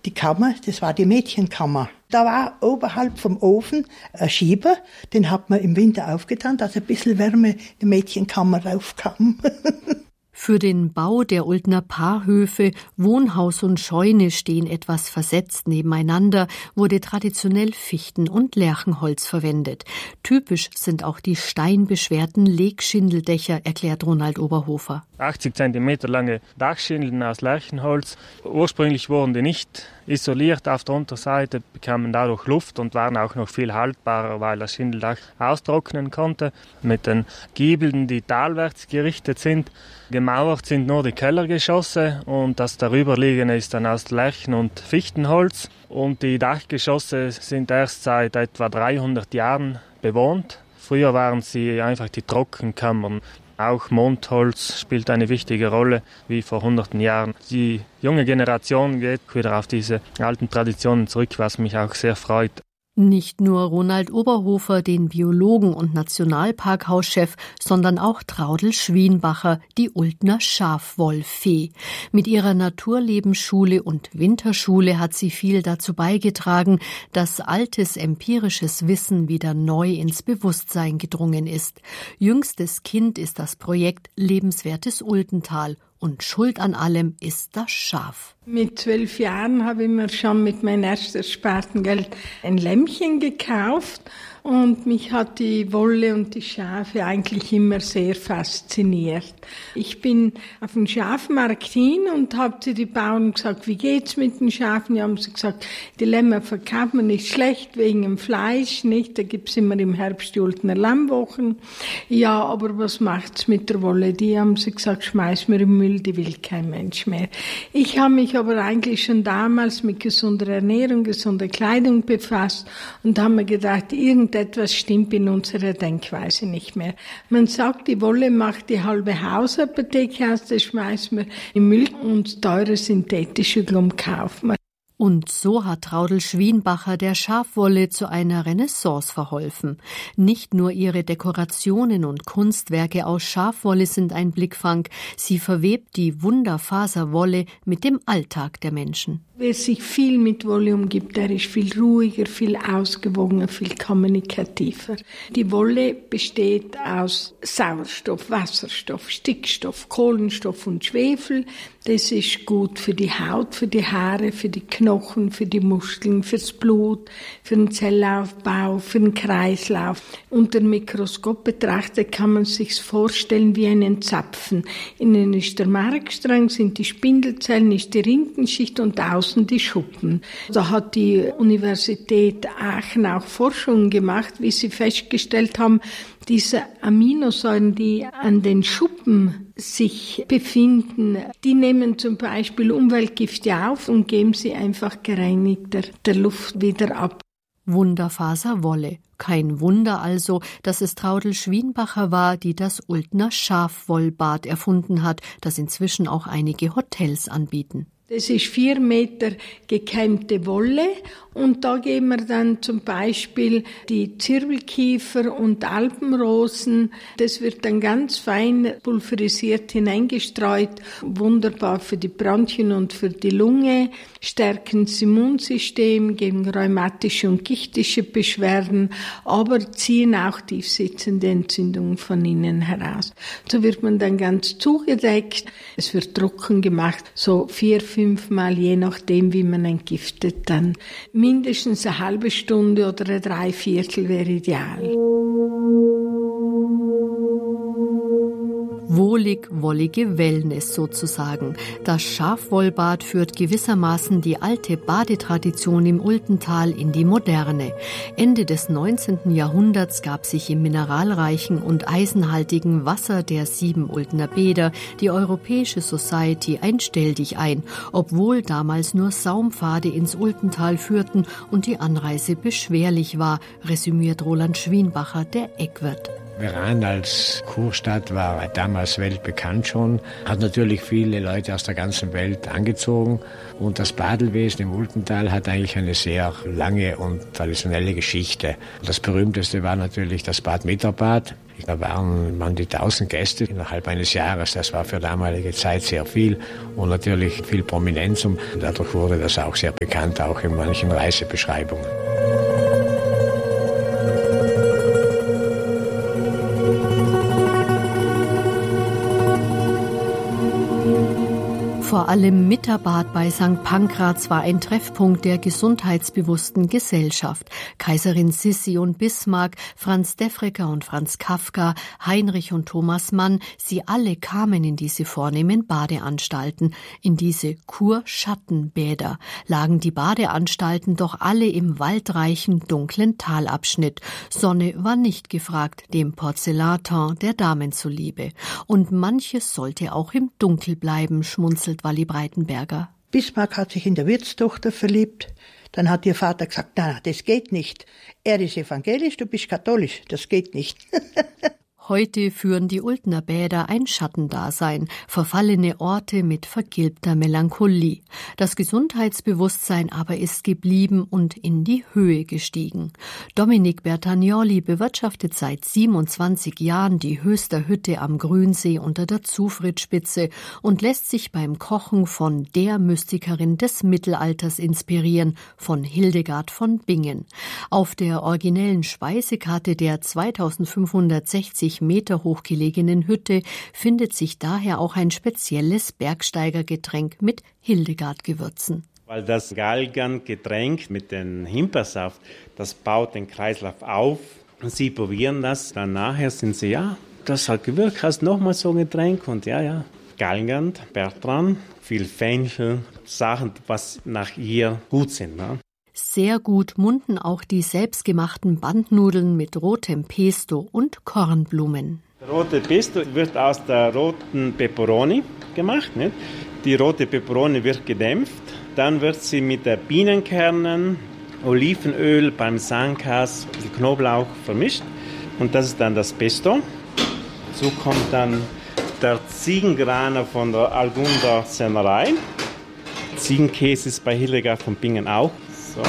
die Kammer, das war die Mädchenkammer. Da war oberhalb vom Ofen ein Schieber, den hat man im Winter aufgetan, dass ein bisschen Wärme in die Mädchenkammer raufkam. Für den Bau der Ultner Paarhöfe, Wohnhaus und Scheune stehen etwas versetzt nebeneinander, wurde traditionell Fichten- und Lärchenholz verwendet. Typisch sind auch die steinbeschwerten Legschindeldächer, erklärt Ronald Oberhofer. 80 cm lange Dachschindeln aus Lärchenholz. Ursprünglich wurden die nicht isoliert auf der Unterseite, bekamen dadurch Luft und waren auch noch viel haltbarer, weil das Schindeldach austrocknen konnte. Mit den Giebeln, die talwärts gerichtet sind. Gemauert sind nur die Kellergeschosse und das darüberliegende ist dann aus Lärchen- und Fichtenholz. Und die Dachgeschosse sind erst seit etwa 300 Jahren bewohnt. Früher waren sie einfach die Trockenkammern. Auch Mondholz spielt eine wichtige Rolle, wie vor hunderten Jahren. Die junge Generation geht wieder auf diese alten Traditionen zurück, was mich auch sehr freut. Nicht nur Ronald Oberhofer, den Biologen und Nationalparkhauschef, sondern auch Traudl Schwienbacher, die Ultner Schafwollfee. Mit ihrer Naturlebensschule und Winterschule hat sie viel dazu beigetragen, dass altes empirisches Wissen wieder neu ins Bewusstsein gedrungen ist. Jüngstes Kind ist das Projekt Lebenswertes Ultental. Und schuld an allem ist das Schaf. Mit 12 Jahren habe ich mir schon mit meinem ersten ersparten Geld ein Lämmchen gekauft. Und mich hat die Wolle und die Schafe eigentlich immer sehr fasziniert. Ich bin auf den Schafmarkt hin und habe zu den Bauern gesagt, wie geht's mit den Schafen? Die haben sie gesagt, die Lämmer verkauft man nicht schlecht wegen dem Fleisch, nicht? Da gibt's immer im Herbst die Ultner Lammwochen. Ja, aber was macht's mit der Wolle? Die haben sie gesagt, schmeiß mir im Müll, die will kein Mensch mehr. Ich habe mich aber eigentlich schon damals mit gesunder Ernährung, gesunder Kleidung befasst und habe mir gedacht, irgendetwas stimmt in unserer Denkweise nicht mehr. Man sagt, die Wolle macht die halbe Hausapotheke aus, das schmeißt man im Müll und teure synthetische Glumm kauft man. Und so hat Traudl Schwienbacher der Schafwolle zu einer Renaissance verholfen. Nicht nur ihre Dekorationen und Kunstwerke aus Schafwolle sind ein Blickfang, sie verwebt die Wunderfaserwolle mit dem Alltag der Menschen. Wer sich viel mit Wolle umgibt, der ist viel ruhiger, viel ausgewogener, viel kommunikativer. Die Wolle besteht aus Sauerstoff, Wasserstoff, Stickstoff, Kohlenstoff und Schwefel. Das ist gut für die Haut, für die Haare, für die Knochen, für die Muskeln, fürs Blut, für den Zellaufbau, für den Kreislauf. Unter dem Mikroskop betrachtet kann man sich's vorstellen wie einen Zapfen. Innen ist der Markstrang, sind die Spindelzellen, ist die Rindenschicht und außen die Schuppen. Da hat die Universität Aachen auch Forschungen gemacht, wie sie festgestellt haben, diese Aminosäuren, die an den Schuppen sich befinden, die nehmen zum Beispiel Umweltgifte auf und geben sie einfach gereinigter der Luft wieder ab. Wunderfaserwolle. Kein Wunder also, dass es Traudl Schwienbacher war, die das Ultner Schafwollbad erfunden hat, das inzwischen auch einige Hotels anbieten. Das ist 4 Meter gekämmte Wolle und da geben wir dann zum Beispiel die Zirbelkiefer und Alpenrosen. Das wird dann ganz fein pulverisiert hineingestreut. Wunderbar für die Bronchien und für die Lunge. Stärken das Immunsystem gegen rheumatische und gichtische Beschwerden, aber ziehen auch tiefsitzende Entzündungen von innen heraus. So wird man dann ganz zugedeckt. Es wird trocken gemacht, so 4-5 Mal, je nachdem, wie man entgiftet, dann mindestens eine halbe Stunde oder eine Dreiviertel wäre ideal. Wohlig-wollige Wellness sozusagen. Das Schafwollbad führt gewissermaßen die alte Badetradition im Ultental in die Moderne. Ende des 19. Jahrhunderts gab sich im mineralreichen und eisenhaltigen Wasser der 7 Ultner Bäder die Europäische Society ein Stelldich ein, obwohl damals nur Saumpfade ins Ultental führten und die Anreise beschwerlich war, resümiert Roland Schwienbacher, der Eckwirt. Meran als Kurstadt war damals weltbekannt schon, hat natürlich viele Leute aus der ganzen Welt angezogen und das Badelwesen im Ultental hat eigentlich eine sehr lange und traditionelle Geschichte. Das berühmteste war natürlich das Bad Mitterbad Da waren man die 1000 Gäste innerhalb eines Jahres. Das war für damalige Zeit sehr viel und natürlich viel Prominenz. Und dadurch wurde das auch sehr bekannt, auch in manchen Reisebeschreibungen. Vor allem Mitterbad bei St. Pankraz war ein Treffpunkt der gesundheitsbewussten Gesellschaft. Kaiserin Sissi und Bismarck, Franz Defregger und Franz Kafka, Heinrich und Thomas Mann, sie alle kamen in diese vornehmen Badeanstalten. In diese Kurschattenbäder lagen die Badeanstalten doch alle im waldreichen, dunklen Talabschnitt. Sonne war nicht gefragt, dem Porzellanteint der Damen zuliebe. Und manches sollte auch im Dunkel bleiben, schmunzelt Walli Breitenberger. Bismarck hat sich in der Wirtstochter verliebt. Dann hat ihr Vater gesagt, na, das geht nicht. Er ist evangelisch, du bist katholisch, das geht nicht. Heute führen die Ultner Bäder ein Schattendasein, verfallene Orte mit vergilbter Melancholie. Das Gesundheitsbewusstsein aber ist geblieben und in die Höhe gestiegen. Dominic Bertagnolli bewirtschaftet seit 27 Jahren die Höchster Hütte am Grünsee unter der Zufriedspitze und lässt sich beim Kochen von der Mystikerin des Mittelalters inspirieren, von Hildegard von Bingen. Auf der originellen Speisekarte der 2560 Meter hochgelegenen Hütte findet sich daher auch ein spezielles Bergsteigergetränk mit Hildegard-Gewürzen. Weil das Galgern-Getränk mit dem Himbeersaft, das baut den Kreislauf auf. Und sie probieren das, dann nachher sind sie, ja, das hat gewirkt, hast nochmal so ein Getränk und ja, Galgern, Bertram, viel Fenchel, Sachen, was nach ihr gut sind, ne? Sehr gut munden auch die selbstgemachten Bandnudeln mit rotem Pesto und Kornblumen. Rote Pesto wird aus der roten Peperoni gemacht. Nicht? Die rote Peperoni wird gedämpft. Dann wird sie mit der Bienenkernen, Olivenöl, Balsamkas, Knoblauch vermischt. Und das ist dann das Pesto. So kommt dann der Ziegengraner von der Algunder Sennerei. Ziegenkäse ist bei Hildegard von Bingen auch. So.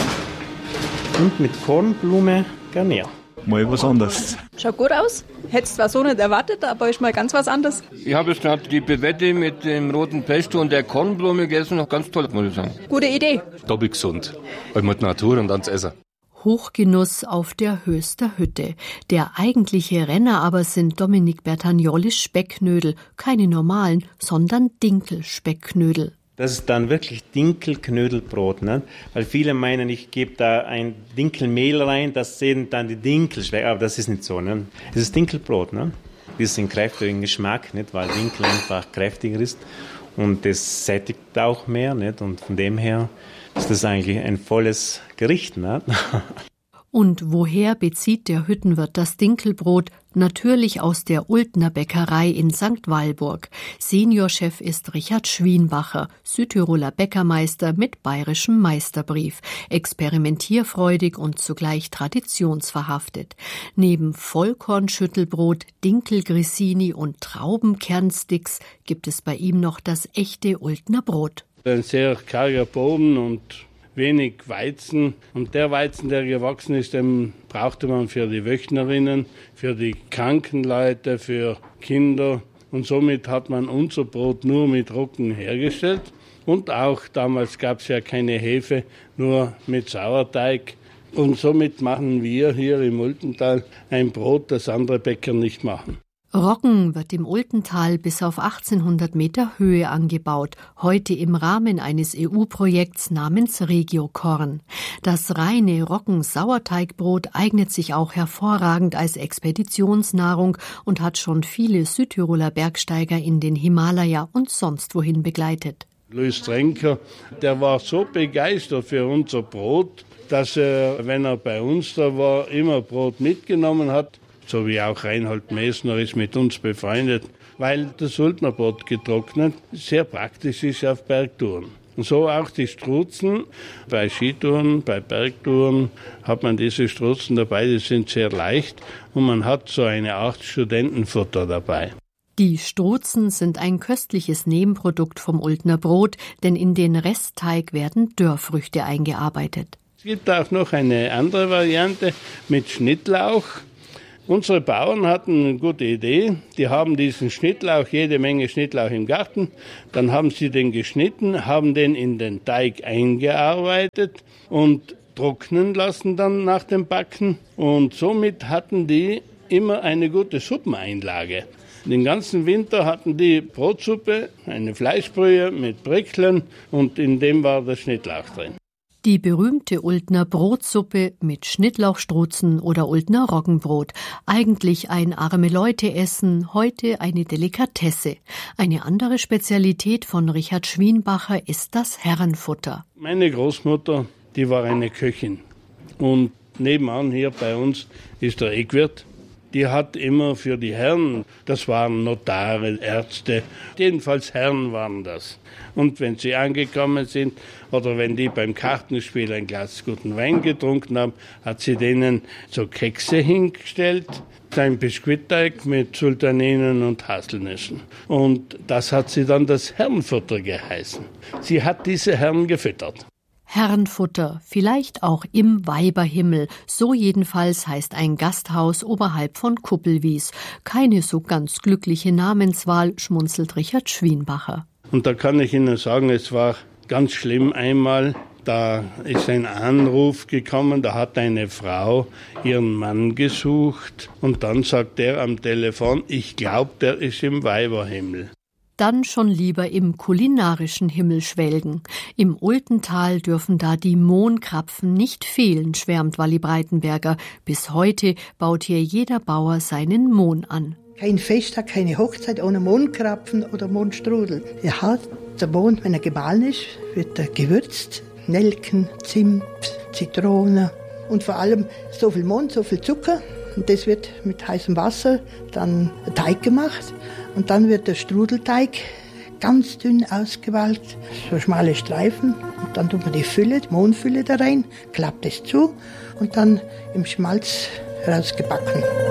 Und mit Kornblume garniert. Mal was anderes. Schaut gut aus. Hätte es zwar so nicht erwartet, aber ist mal ganz was anderes. Ich habe jetzt gerade die Bevette mit dem roten Pesto und der Kornblume gegessen. Noch ganz toll, muss ich sagen. Gute Idee. Doppelt gesund. Einmal die Natur und dann das Essen. Hochgenuss auf der Höchster Hütte. Der eigentliche Renner aber sind Dominic Bertagnollis Specknödel. Keine normalen, sondern Dinkel-Specknödel. Das ist dann wirklich Dinkelknödelbrot, ne? Weil viele meinen, ich gebe da ein Dinkelmehl rein, das sehen dann die Dinkelspeck, aber das ist nicht so, ne? Es ist Dinkelbrot, ne? Das ist ein kräftiger Geschmack, nicht? Weil Dinkel einfach kräftiger ist und das sättigt auch mehr, nicht? Und von dem her ist das eigentlich ein volles Gericht, ne? Und woher bezieht der Hüttenwirt das Dinkelbrot? Natürlich aus der Ultner Bäckerei in St. Walburg. Seniorchef ist Richard Schwienbacher, Südtiroler Bäckermeister mit bayerischem Meisterbrief, experimentierfreudig und zugleich traditionsverhaftet. Neben Vollkornschüttelbrot, Dinkelgrissini und Traubenkernsticks gibt es bei ihm noch das echte Ultner Brot. Ein sehr karger Boden und wenig Weizen. Und der Weizen, der gewachsen ist, den brauchte man für die Wöchnerinnen, für die kranken Leute, für Kinder. Und somit hat man unser Brot nur mit Roggen hergestellt. Und auch damals gab es ja keine Hefe, nur mit Sauerteig. Und somit machen wir hier im Ultental ein Brot, das andere Bäcker nicht machen. Roggen wird im Ultental bis auf 1800 Meter Höhe angebaut, heute im Rahmen eines EU-Projekts namens Regiokorn. Das reine Roggen-Sauerteigbrot eignet sich auch hervorragend als Expeditionsnahrung und hat schon viele Südtiroler Bergsteiger in den Himalaya und sonst wohin begleitet. Louis Trenker, der war so begeistert für unser Brot, dass er, wenn er bei uns da war, immer Brot mitgenommen hat. So wie auch Reinhold Messner ist mit uns befreundet, weil das Ultnerbrot getrocknet sehr praktisch ist auf Bergtouren. Und so auch die Strutzen. Bei Skitouren, bei Bergtouren hat man diese Strutzen dabei, die sind sehr leicht und man hat so eine Art Studentenfutter dabei. Die Strutzen sind ein köstliches Nebenprodukt vom Ultner Brot, denn in den Restteig werden Dörrfrüchte eingearbeitet. Es gibt auch noch eine andere Variante mit Schnittlauch. Unsere Bauern hatten eine gute Idee. Die haben diesen Schnittlauch, jede Menge Schnittlauch im Garten. Dann haben sie den geschnitten, haben den in den Teig eingearbeitet und trocknen lassen dann nach dem Backen. Und somit hatten die immer eine gute Suppeneinlage. Den ganzen Winter hatten die Brotsuppe, eine Fleischbrühe mit Brickeln und in dem war der Schnittlauch drin. Die berühmte Ultner Brotsuppe mit Schnittlauchstrutzen oder Ultner Roggenbrot. Eigentlich ein Arme-Leute-Essen, heute eine Delikatesse. Eine andere Spezialität von Richard Schwienbacher ist das Herrenfutter. Meine Großmutter, die war eine Köchin. Und nebenan hier bei uns ist der Eckwirt. Die hat immer für die Herren, das waren Notare, Ärzte, jedenfalls Herren waren das. Und wenn sie angekommen sind oder wenn die beim Kartenspiel ein Glas guten Wein getrunken haben, hat sie denen so Kekse hingestellt, ein Biskuitteig mit Sultaninen und Haselnüssen. Und das hat sie dann das Herrenfutter geheißen. Sie hat diese Herren gefüttert. Herrenfutter, vielleicht auch im Weiberhimmel. So jedenfalls heißt ein Gasthaus oberhalb von Kuppelwies. Keine so ganz glückliche Namenswahl, schmunzelt Richard Schwienbacher. Und da kann ich Ihnen sagen, es war ganz schlimm einmal. Da ist ein Anruf gekommen, da hat eine Frau ihren Mann gesucht. Und dann sagt der am Telefon, ich glaube, der ist im Weiberhimmel. Dann schon lieber im kulinarischen Himmel schwelgen. Im Ultental dürfen da die Mohnkrapfen nicht fehlen, schwärmt Walli Breitenberger. Bis heute baut hier jeder Bauer seinen Mohn an. Kein Festtag, keine Hochzeit ohne Mohnkrapfen oder Mohnstrudel. Ja, der Mohn, wenn er gemahlen ist, wird er gewürzt. Nelken, Zimt, Zitrone und vor allem so viel Mohn, so viel Zucker. Und das wird mit heißem Wasser dann Teig gemacht. Und dann wird der Strudelteig ganz dünn ausgewalkt, so schmale Streifen. Und dann tut man die Fülle, die Mohnfülle da rein, klappt es zu und dann im Schmalz rausgebacken.